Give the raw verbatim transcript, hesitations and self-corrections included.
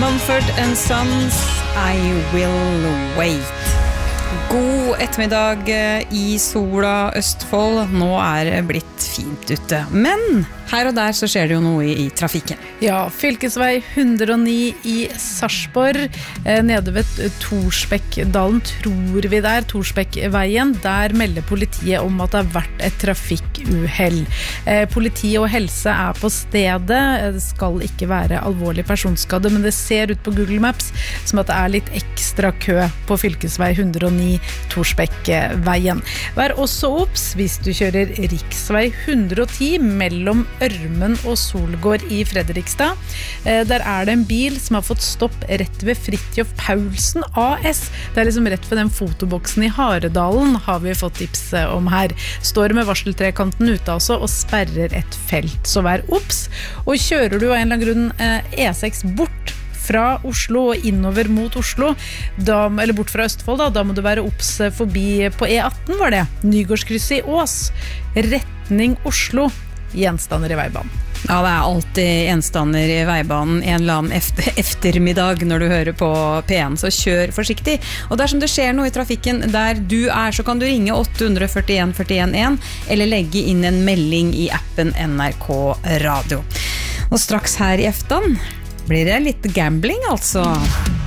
Mumford and Sons, I Will Wait. God ettermiddag i sola Østfold. Nå er det blitt fint ute. Men her og der så skjer det jo noe i, i trafikken. Ja, fylkesvei hundre og ni i Sarpsborg, eh, nede ved Torsbekkdalen, tror vi der, Torsbekkveien. Der melder politiet om at det har vært et trafikkuhell. Eh, politi og helse er på stedet. Det skal ikke være alvorlig personskade, men det ser ut på Google Maps som at det er litt ekstra kø på fylkesvei hundre og ni Torsbekkveien. Vær også obs hvis du kjører riksvei hundre og ti mellom Ørmen og Solgård i Fredrikstad. Eh, der er det en bil som har fått stopp rett ved Fridtjof Paulsen A S. Det er liksom rett ved den fotoboksen i Haredalen, har vi fått tips om her. Står med varseltrekanten ute altså, og sperrer et felt, så vær obs. Og kjører du av en eller annen grunn eh, E seks bort fra Oslo og innover mot Oslo, da, eller bort fra Østfold, da, da må du være obs forbi på E atten, var det. Nygårdskrysset i Ås. Retning Oslo. Gjenstander i veibanen. Ja, det er alltid gjenstander i veibanen en eller annen efter, eftermiddag når du hører på P en, så kjør forsiktig. Og dersom det skjer noe i trafikken der du er, så kan du ringe åtte fire en fire en en eller legge inn en melding i appen N R K Radio. Og straks her i eftan blir det litt gambling, altså.